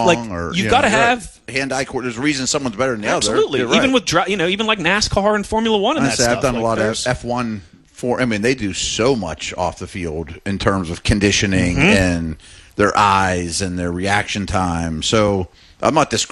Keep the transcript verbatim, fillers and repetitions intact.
strong, like or you've you got to know, have right. hand-eye coordination. There's a reason someone's better than the absolutely. other. Absolutely, even with dri- you know, even like NASCAR and Formula One and I that say, stuff. I've done like a lot there's- of F one. For I mean, they do so much off the field in terms of conditioning Mm-hmm. and their eyes and their reaction time. So I'm not dis-